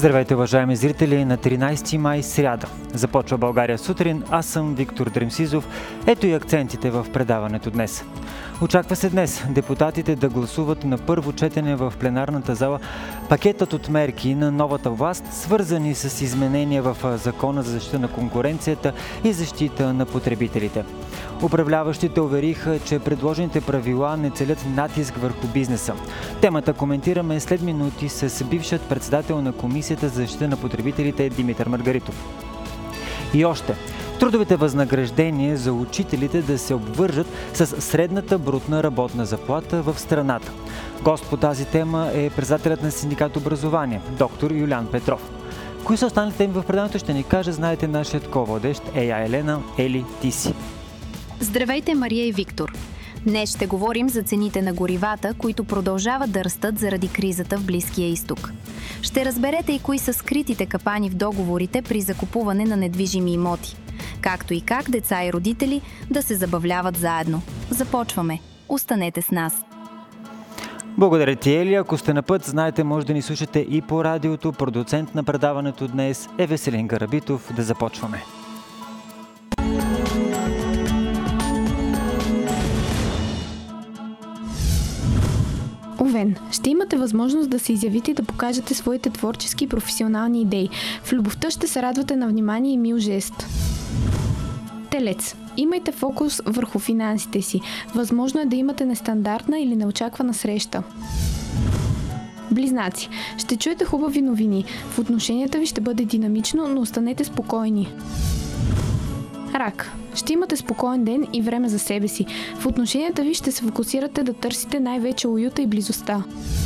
Здравейте, уважаеми зрители, на 13 май сряда. Започва България сутрин, аз съм Виктор Дремсизов. Ето и акцентите в предаването днес. Очаква се днес депутатите да гласуват на първо четене в пленарната зала пакетът от мерки на новата власт, свързани с изменения в Закона за защита на конкуренцията и защита на потребителите. Управляващите увериха, че предложените правила не целят натиск върху бизнеса. Темата коментираме след минути с бившият председател на Комисията за защита на потребителите Димитър Маргаритов. И още. Трудовите възнаграждения за учителите да се обвържат с средната брутна работна заплата в страната. Гост по тази тема е председателят на синдикат образование, доктор Юлиан Петров. Кои са останалите теми в предаването ще ни каже, знаете, нашият ко-водещ Елена. Ели, ти си. Здравейте, Мария и Виктор! Днес ще говорим за цените на горивата, които продължават да растат заради кризата в Близкия изток. Ще разберете и кои са скритите капани в договорите при закупуване на недвижими имоти, както и как деца и родители да се забавляват заедно. Започваме! Останете с нас! Благодаря ти, Ели. Ако сте на път, знаете, може да ни слушате и по радиото. Продуцент на предаването днес е Веселин Гарабитов. Да започваме! Овен, ще имате възможност да се изявите и да покажете своите творчески и професионални идеи. В любовта ще се радвате на внимание и мил жест. Телец, имайте фокус върху финансите си. Възможно е да имате нестандартна или неочаквана среща. Близнаци, ще чуете хубави новини. В отношенията ви ще бъде динамично, но останете спокойни. Рак, ще имате спокоен ден и време за себе си. В отношенията ви ще се фокусирате да търсите най-вече уюта и близостта.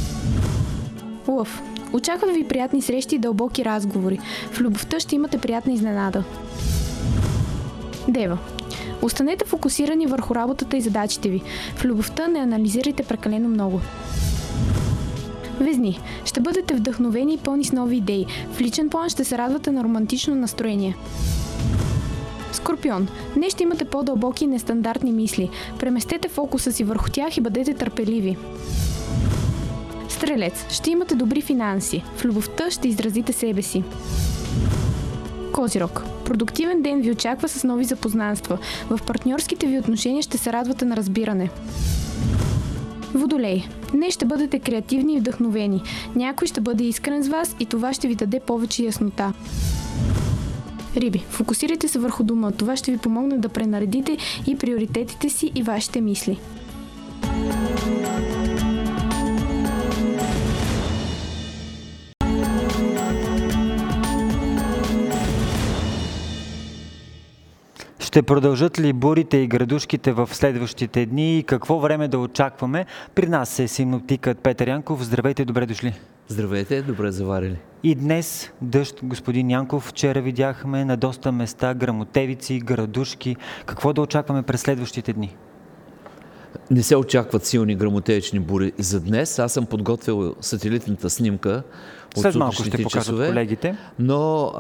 Лъв, очакват ви приятни срещи и дълбоки разговори. В любовта ще имате приятна изненада. Дева, останете фокусирани върху работата и задачите ви. В любовта не анализирайте прекалено много. Везни, ще бъдете вдъхновени и пълни с нови идеи. В личен план ще се радвате на романтично настроение. Скорпион, днес ще имате по-дълбоки и нестандартни мисли. Преместете фокуса си върху тях и бъдете търпеливи. Стрелец, ще имате добри финанси. В любовта ще изразите себе си. Козирог, продуктивен ден ви очаква с нови запознанства. В партньорските ви отношения ще се радвате на разбиране. Водолей, днес ще бъдете креативни и вдъхновени. Някой ще бъде искрен с вас и това ще ви даде повече яснота. Риби, фокусирайте се върху дома. Това ще ви помогне да пренаредите и приоритетите си и вашите мисли. Ще продължат ли бурите и градушките в следващите дни и какво време да очакваме? При нас е синоптикът Петър Янков. Здравейте, добре дошли. Здравейте, добре заварили. И днес дъжд, господин Янков. Вчера видяхме на доста места гръмотевици, градушки. Какво да очакваме през следващите дни? Не се очакват силни гръмотевични бури за днес. Аз съм подготвил сателитната снимка от след малко ще покажат часове, колегите. Но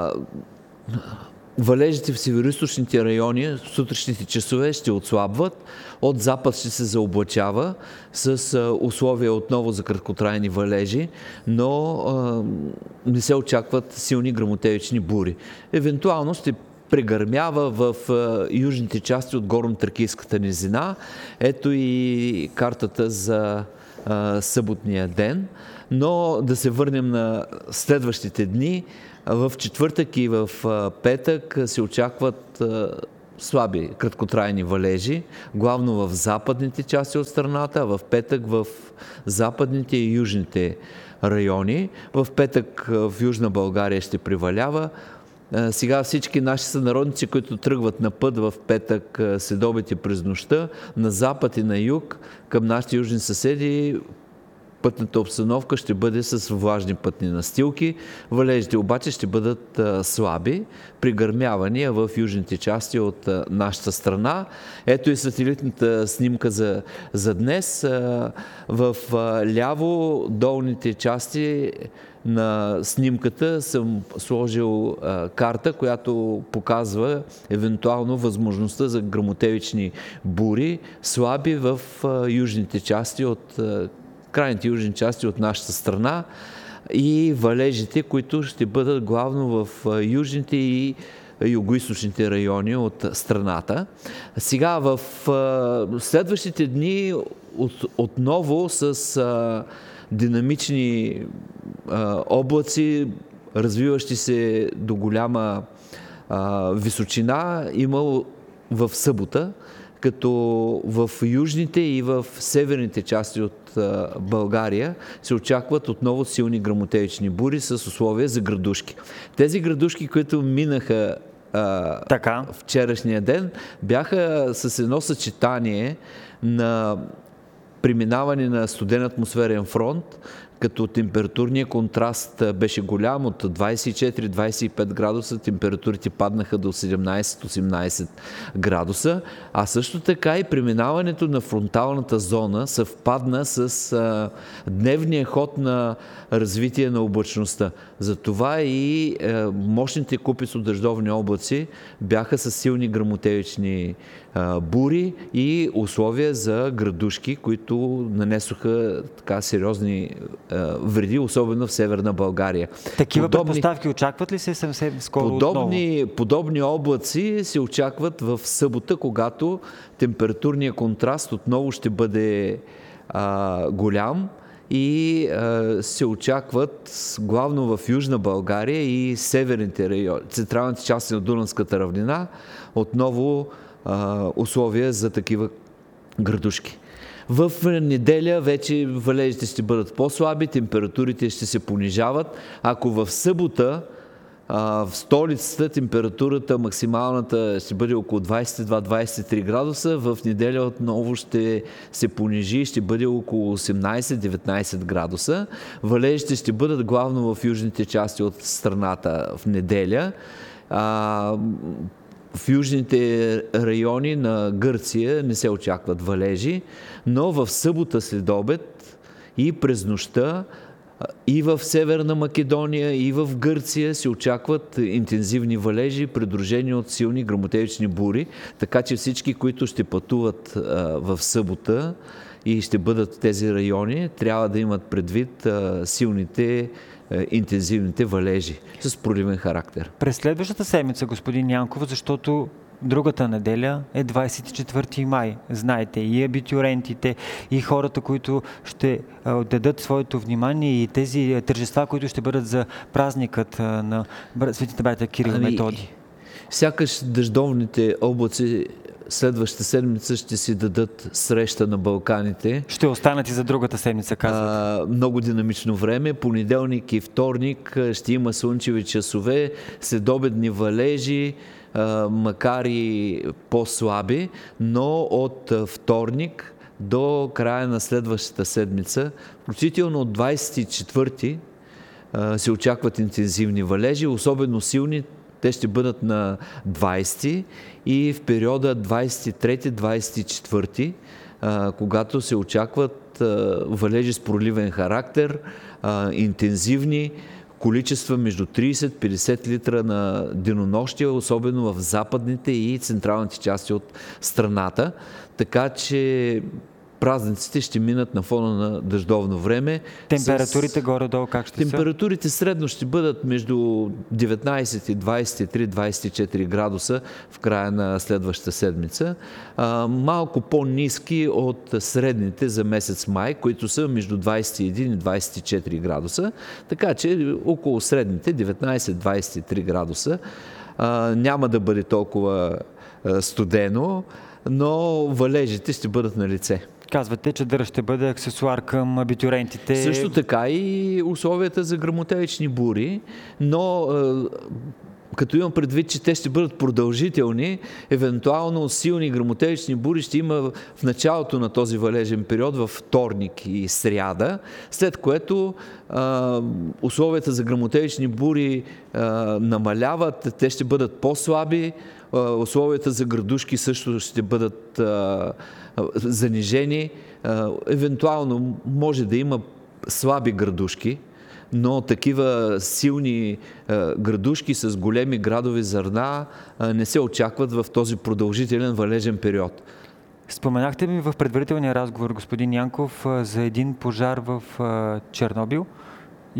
валежите в североизточните райони в сутрешните часове ще отслабват. От запад ще се заоблачава с условия отново за краткотрайни валежи, но не се очакват силни гръмотевични бури. Евентуално ще прегърмява в южните части от горно-тракийската низина. Ето и картата за съботния ден. Но да се върнем на следващите дни. В четвъртък и в петък се очакват слаби краткотрайни валежи, главно в западните части от страната, а в петък в западните и южните райони. В петък в Южна България ще превалява. Сега всички наши сънародници, които тръгват на път в петък следобед и през нощта, на запад и на юг, към нашите южни съседи, пътната обстановка ще бъде с влажни пътни настилки. Валежите обаче ще бъдат слаби, пригърмявания в южните части от нашата страна. Ето и сателитната снимка за днес. В ляво долните части на снимката съм сложил карта, която показва евентуално възможността за гръмотевични бури, слаби в южните части от крайните южни части от нашата страна. и валежите, които ще бъдат главно в южните и югоизточните райони от страната. Сега в следващите дни отново с динамични облаци, развиващи се до голяма височина, има в събота, като в южните и в северните части от България се очакват отново силни гръмотевични бури с условия за градушки. Тези градушки, които минаха вчерашния ден, бяха с едно съчетание на преминаване на студен атмосферен фронт, като температурният контраст беше голям, от 24-25 градуса температурите паднаха до 17-18 градуса, а също така и преминаването на фронталната зона съвпадна с дневния ход на развитие на облачността. Затова и мощните купицо-дъждовни облаци бяха с силни гръмотевични бури и условия за градушки, които нанесоха така сериозни вреди, особено в Северна България. Такива предпоставки очакват ли се съвсем скоро подобни облаци се очакват в събота, когато температурният контраст отново ще бъде голям и се очакват главно в Южна България и северните райони, централните части на Дунавската равнина, отново условия за такива градушки. В неделя вече валежите ще бъдат по-слаби, температурите ще се понижават. Ако в събота в столицата температурата максималната ще бъде около 22-23 градуса, в неделя отново ще се понижи и ще бъде около 18-19 градуса. Валежите ще бъдат главно в южните части от страната в неделя. В южните райони на Гърция не се очакват валежи, но в събота след обед и през нощта и в Северна Македония, и в Гърция се очакват интензивни валежи, придружени от силни гръмотевични бури, така че всички, които ще пътуват в събота и ще бъдат в тези райони, трябва да имат предвид силните интензивните валежи с проливен характер. През следващата седмица, господин Янков, защото другата неделя е 24 май. Знаете, и абитюрентите, и хората, които ще отдадат своето внимание, и тези тържества, които ще бъдат за празникът на светите братя Кирил и Методий. Сякаш дъждовните облаци следващата седмица ще си дадат среща на Балканите. Ще останат и за другата седмица, казвате. Много динамично време. Понеделник и вторник ще има слънчеви часове, следобедни валежи, макар и по-слаби, но от вторник до края на следващата седмица, включително от 24-ти, се очакват интензивни валежи, особено силни. Те ще бъдат на 20 и в периода 23-24, когато се очакват валежи с проливен характер, интензивни, количества между 30-50 литра на денонощия, особено в западните и централните части от страната. Така че празниците ще минат на фона на дъждовно време. Температурите горе-долу как ще са? Температурите средно ще бъдат между 19 и 23-24 градуса в края на следващата седмица. Малко по-ниски от средните за месец май, които са между 21 и 24 градуса. Така че около средните 19-23 градуса. Няма да бъде толкова студено, но валежите ще бъдат на лице. Казвате, че дъжд ще бъде аксесуар към абитюрентите. Също така и условията за гръмотевични бури, но като имам предвид, че те ще бъдат продължителни, евентуално силни гръмотевични бури ще има в началото на този валежен период, във вторник и сряда, след което условията за гръмотевични бури намаляват, те ще бъдат по-слаби, условията за градушки също ще бъдат занижени. Евентуално може да има слаби градушки, но такива силни градушки с големи градови зърна не се очакват в този продължителен валежен период. Споменахте ми в предварителния разговор, господин Янков, за един пожар в Чернобил и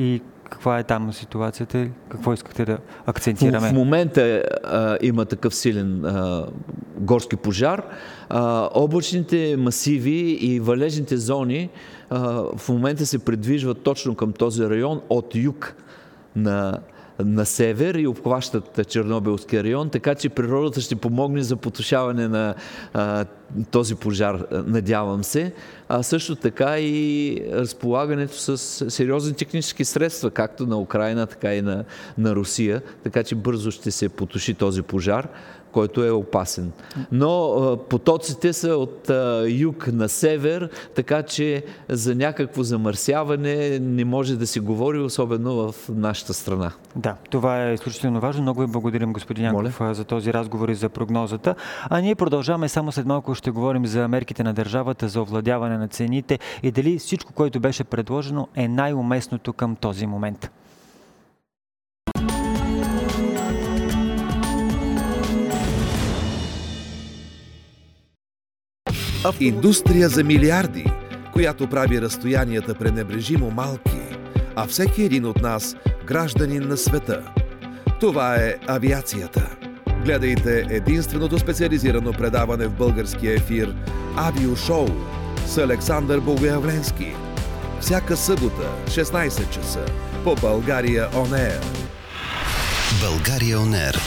Каква е там ситуацията? Какво искате да акцентираме? В момента има такъв силен горски пожар. Облачните масиви и валежните зони в момента се придвижват точно към този район от юг на север и обхващат Чернобилския район, така че природата ще помогне за потушаване на този пожар, надявам се. А също така и разполагането с сериозни технически средства, както на Украйна, така и на Русия, така че бързо ще се потуши този пожар, който е опасен. Но потоците са от юг на север, така че за някакво замърсяване не може да се говори, особено в нашата страна. Да, това е изключително важно. Много ви благодарим, господин Янков, за този разговор и за прогнозата. А ние продължаваме, само след малко ще говорим за мерките на държавата, за овладяване на цените и дали всичко, което беше предложено, е най-уместното към този момент. Индустрия за милиарди, която прави разстоянията пренебрежимо малки, а всеки един от нас гражданин на света. Това е авиацията. Гледайте единственото специализирано предаване в българския ефир Авиошоу с Александър Богоявленски. Всяка събота, 16 часа, по България On Air. България On Air.